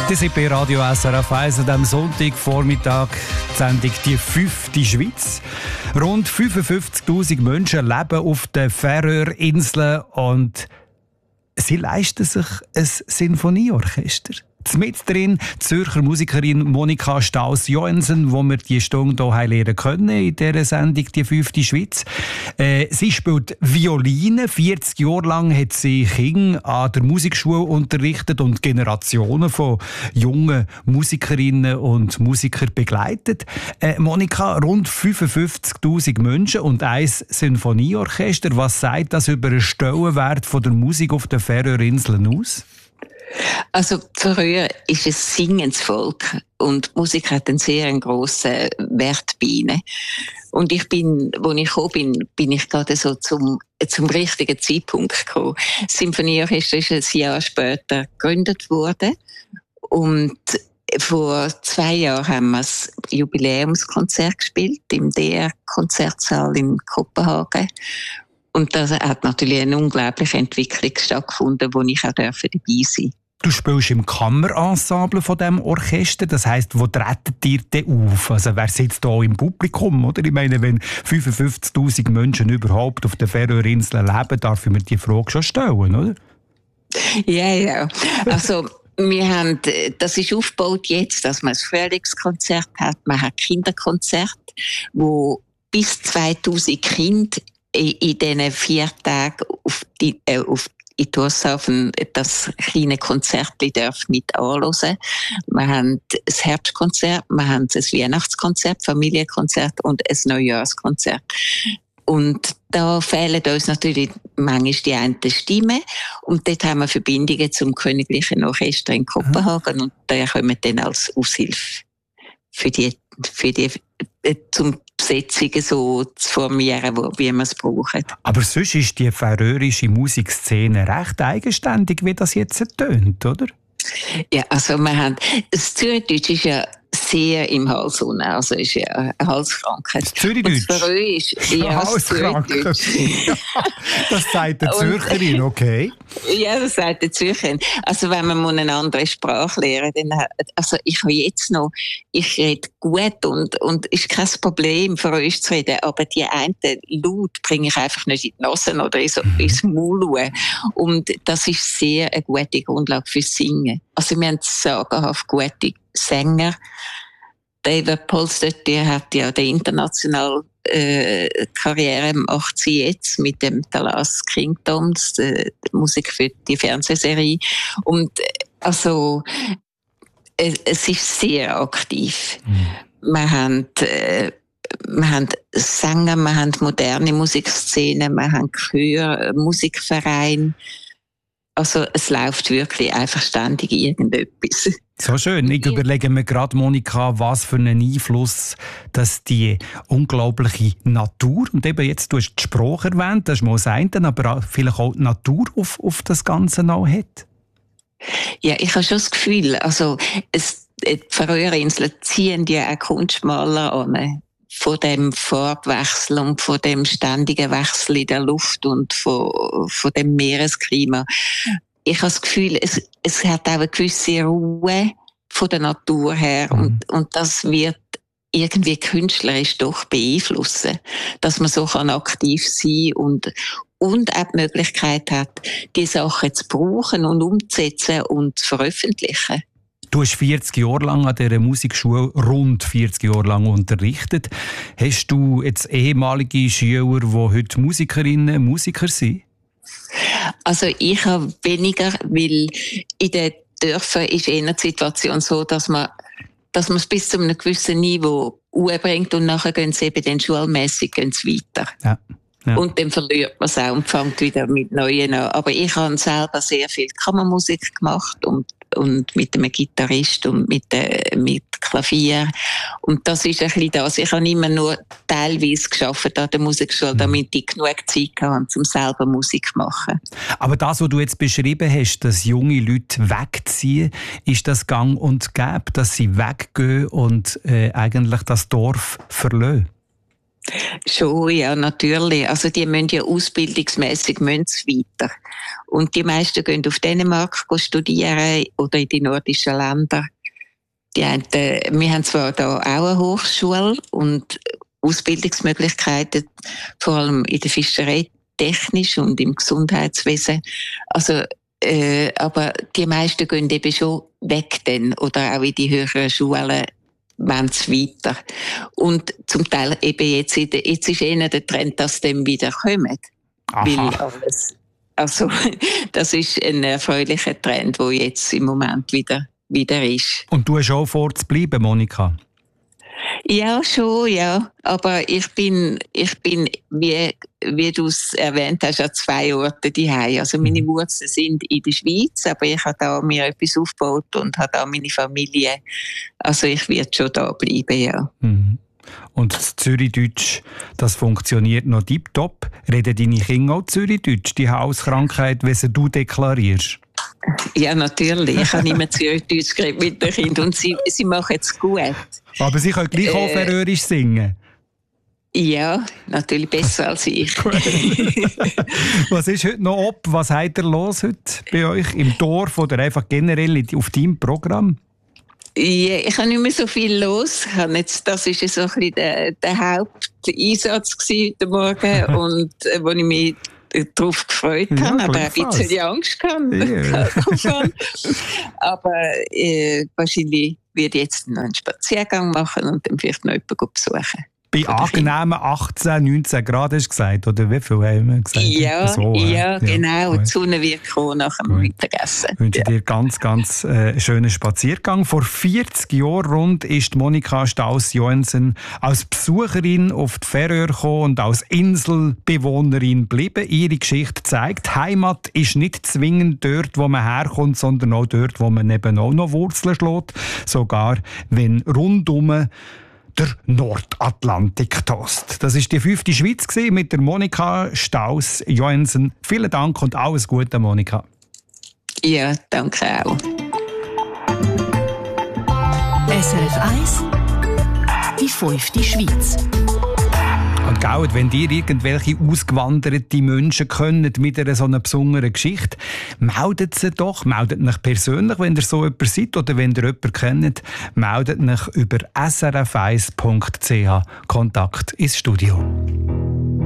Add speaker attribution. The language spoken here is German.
Speaker 1: Die sind bei Radio SRF 1 an diesem Sonntagvormittag die Sendung «Die 5. Schweiz». Rund 55'000 Menschen leben auf den Färöerinseln und sie leisten sich ein Sinfonieorchester. Mit drin die Zürcher Musikerin Monika Staus-Joensen, die wir die Stunde hier lernen können in dieser Sendung «Die 5. Schweiz». Sie spielt Violine. 40 Jahre lang hat sie Kinder an der Musikschule unterrichtet und Generationen von jungen Musikerinnen und Musikern begleitet. Monika, rund 55'000 Menschen und ein Sinfonieorchester. Was sagt das über den Stellenwert von der Musik auf den Färöerinseln aus?
Speaker 2: Also früher ist es Singensvolk und Musik hat einen sehr grossen Wert bei ihnen. Und als ich gekommen bin ich gerade so zum richtigen Zeitpunkt gekommen. Das Sinfonieorchester ist ein Jahr später gegründet worden und vor 2 Jahren haben wir das Jubiläumskonzert gespielt im DR-Konzertsaal in Kopenhagen. Und da hat natürlich eine unglaubliche Entwicklung stattgefunden, wo ich auch dabei sein durfte.
Speaker 1: Du spielst im Kammerensemble von diesem Orchester, das heisst, wo tretet ihr denn auf? Also wer sitzt da im Publikum? Oder? Ich meine, wenn 55'000 Menschen überhaupt auf den Färöerinseln leben, darf ich mir die Frage schon stellen, oder?
Speaker 2: Ja. Also wir haben, das ist aufgebaut jetzt, dass man ein Frühlingskonzert hat, man hat Kinderkonzert, wo bis 2000 Kinder in diesen 4 Tagen in Thurshausen das kleine Konzert mit anhören. Wir haben das Herbstkonzert, wir haben das Weihnachtskonzert, Familienkonzert und ein Neujahrskonzert. Und da fehlen uns natürlich manchmal die einen Stimmen. Und dort haben wir Verbindungen zum Königlichen Orchester in Kopenhagen. Und da kommen dann als Aushilfe für die zum Besetzungen so zu formieren, wie wir es brauchen.
Speaker 1: Aber sonst ist die färöische Musikszene recht eigenständig, wie das jetzt tönt, oder?
Speaker 2: Ja, also das Zürichdeutsch ist ja sehr im Hals unten, also ist ja eine Halskrankheit.
Speaker 1: Das Zürichdeutsch?
Speaker 2: Das Färöisch ist ja
Speaker 1: Halskrankheit. Das sagt der Zürcherin, okay.
Speaker 2: Ja, das sagt der Zürcherin. Also wenn man eine andere Sprache lernen muss, also ich rede gut und ist kein Problem, Färöisch zu reden, aber die einen Laut bringe ich einfach nicht in die Nase oder ins Maul. Und das ist sehr eine gute Grundlage fürs Singen. Also wir haben sagenhaft gute Sänger. David Polsted, der hat ja die internationale Karriere macht sie jetzt mit dem The Last Kingdoms, die Musik für die Fernsehserie. Und also es ist sehr aktiv. Wir haben Sänger, wir haben moderne Musikszenen, wir haben Chör, Musikverein. Also es läuft wirklich einfach ständig irgendetwas.
Speaker 1: So schön. Ich überlege mir gerade, Monika, was für einen Einfluss dass die unglaubliche Natur, und eben jetzt, du hast die Sprache erwähnt, das ist mal das eine, aber vielleicht auch die Natur auf das Ganze noch hat.
Speaker 2: Ja, ich habe schon das Gefühl, also die Färöerinseln ziehen ja auch Kunstmaler an. Von dem Farbwechsel und von dem ständigen Wechsel in der Luft und von dem Meeresklima. Ich habe das Gefühl, es hat auch eine gewisse Ruhe von der Natur her und das wird irgendwie künstlerisch doch beeinflussen, dass man so aktiv sein kann und auch die Möglichkeit hat, die Sachen zu brauchen und umzusetzen und zu veröffentlichen.
Speaker 1: Du hast 40 Jahre lang an dieser Musikschule, rund 40 Jahre lang unterrichtet. Hast du jetzt ehemalige Schüler, die heute Musikerinnen und Musiker sind?
Speaker 2: Also ich habe weniger, weil in den Dörfern ist eher die Situation so, dass man es bis zu einem gewissen Niveau bringt und nachher gehen sie eben dann schulmässig weiter. Ja. Ja. Und dann verliert man es auch und fängt wieder mit Neuen an. Aber ich habe selber sehr viel Kammermusik gemacht und mit einem Gitarrist und mit Klavier. Und das ist ein bisschen das. Ich habe immer nur teilweise gearbeitet an der Musikschule, damit ich genug Zeit hatte, um selber Musik zu machen. Aber
Speaker 1: das, was du jetzt beschrieben hast, dass junge Leute wegziehen, ist das gang und gäbe, dass sie weggehen und eigentlich das Dorf verlassen?
Speaker 2: Schon, ja, natürlich. Also die müssen ja ausbildungsmässig weiter. Und die meisten gehen auf Dänemark studieren oder in die nordischen Länder. Wir haben zwar da auch eine Hochschule und Ausbildungsmöglichkeiten, vor allem in der Fischerei technisch und im Gesundheitswesen. Also, aber die meisten gehen eben schon weg dann oder auch in die höheren Schulen wollen es weiter. Und zum Teil eben jetzt ist eher der Trend, dass dem wieder kommen. Also, das ist ein erfreulicher Trend, der jetzt im Moment wieder ist.
Speaker 1: Und du hast auch vor zu bleiben, Monika?
Speaker 2: Ja, schon, ja. Aber ich bin wie du es erwähnt hast, an 2 Orten daheim. Also meine Wurzeln sind in der Schweiz, aber ich habe da mir etwas aufgebaut und habe da meine Familie. Also ich werde schon da bleiben, ja.
Speaker 1: Mhm. Und das Zürichdeutsch, das funktioniert noch tiptop. Reden deine Kinder auch Zürichdeutsch, die Hauskrankheit, wie sie du deklarierst?
Speaker 2: Ja, natürlich. Ich habe immer Zürichdeutsch geredet mit den Kindern und sie machen es gut.
Speaker 1: Aber sie können gleich auch Färöisch singen?
Speaker 2: Ja, natürlich besser als ich.
Speaker 1: Was ist heute noch ab? Was habt ihr los heute bei euch im Dorf oder einfach generell auf deinem Programm?
Speaker 2: Ja, ich habe nicht mehr so viel los. Das war so ein bisschen der Haupteinsatz heute Morgen und wo ich mich darauf gefreut habe, aber ein bisschen Angst gehabt. Yeah. Aber wahrscheinlich werde ich jetzt noch einen Spaziergang machen und dann vielleicht noch jemanden besuchen.
Speaker 1: Bei angenehmen 18, 19 Grad hast du gesagt, oder wie viel haben wir gesagt?
Speaker 2: Ja, so, ja genau.
Speaker 1: Gut.
Speaker 2: Die Sonne wird kommen nach dem Mittagessen.
Speaker 1: Ich wünsche dir ganz, ganz schönen Spaziergang. Vor 40 Jahren rund ist Monika Staus-Joensen als Besucherin auf die Färöer gekommen und als Inselbewohnerin geblieben. Ihre Geschichte zeigt, Heimat ist nicht zwingend dort, wo man herkommt, sondern auch dort, wo man eben auch noch Wurzeln schlägt. Sogar wenn rundum der Nordatlantik tost. Das war die 5. Schweiz mit der Monika Staus-Joensen. Vielen Dank und alles Gute, Monika.
Speaker 2: Ja, danke auch.
Speaker 3: SRF 1, die 5. Schweiz.
Speaker 1: Und gell, wenn ihr irgendwelche ausgewanderte Menschen kennt mit einer so einer besonderen Geschichte, meldet sie doch. Meldet euch persönlich, wenn ihr so jemand seid oder wenn ihr jemanden kennt. Meldet euch über srf1.ch. Kontakt ins Studio.